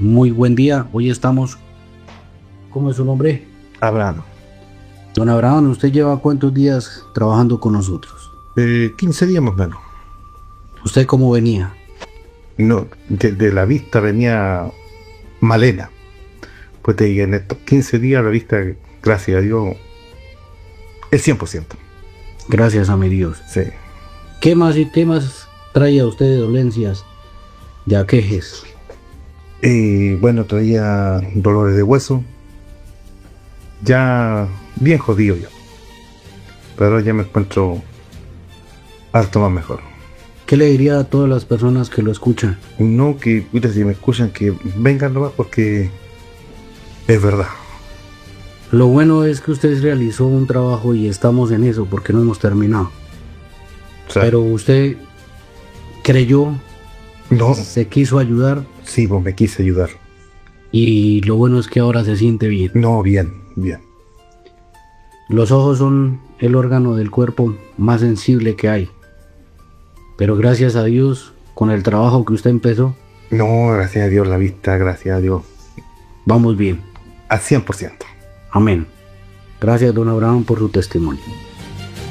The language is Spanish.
Muy buen día. Hoy estamos. ¿Cómo es su nombre? Abraham. Don Abraham, ¿usted lleva cuántos días trabajando con nosotros? 15 días más o menos. ¿Usted cómo venía? No, de la vista venía malena. Pues te digo, en estos 15 días la vista, gracias a Dios, es 100%. Gracias a mi Dios. Sí. ¿Qué más y qué más trae a usted de dolencias, de aquejes? Bueno, traía dolores de hueso. Ya bien jodido yo. Pero ahora ya me encuentro harto más mejor. ¿Qué le diría a todas las personas que lo escuchan? No que, puta, si me escuchan, que vengan nomás porque es verdad. Lo bueno es que usted realizó un trabajo y estamos en eso porque no hemos terminado. O sea, Pero usted creyó, no, se quiso ayudar sí, pues me quise ayudar. y lo bueno es que ahora se siente bien. No, bien, bien. Los ojos son el órgano del cuerpo más sensible que hay. Pero gracias a Dios, con el trabajo que usted empezó, No, gracias a Dios la vista, gracias a Dios, vamos bien. al 100%. Amén. Gracias, don Abraham, por su testimonio.